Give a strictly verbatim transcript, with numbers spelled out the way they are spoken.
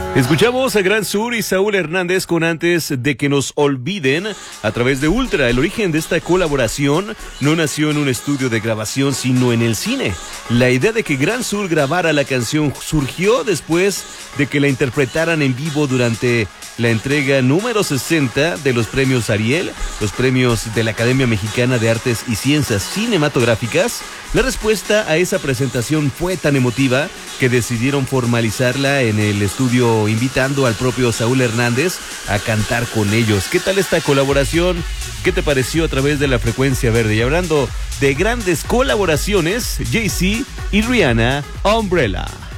Escuchamos a Gran Sur y Saúl Hernández con Antes de que nos olviden a través de Ultra. El origen de esta colaboración no nació en un estudio de grabación, sino en el cine. La idea de que Gran Sur grabara la canción surgió después de que la interpretaran en vivo durante la entrega número sesenta de los premios Ariel, los premios de la Academia Mexicana de Artes y Ciencias Cinematográficas. La respuesta a esa presentación fue tan emotiva que decidieron formalizarla en el estudio, invitando al propio Saúl Hernández a cantar con ellos. ¿Qué tal esta colaboración? ¿Qué te pareció a través de la Frecuencia Verde? Y hablando de grandes colaboraciones, Jay-Z y Rihanna, Umbrella.